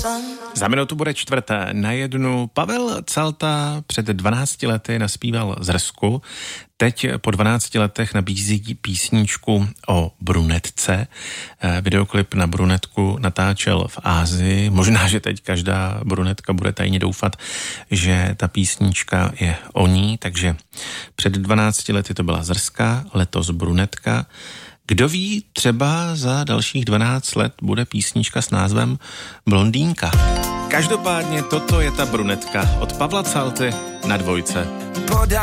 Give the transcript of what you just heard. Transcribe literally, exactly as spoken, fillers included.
Za minutu bude čtvrté na jednu. Pavel Calta před dvanácti lety naspíval Zrsku. Teď po dvanácti letech nabízí písničku o brunetce. Videoklip na brunetku natáčel v Ázii. Možná, že teď každá brunetka bude tajně doufat, že ta písnička je o ní. Takže před dvanácti lety to byla Zrska, letos brunetka. Kdo ví, třeba za dalších dvanáct let bude písnička s názvem Blondýnka. Každopádně toto je ta brunetka od Pavla Calty na dvojce.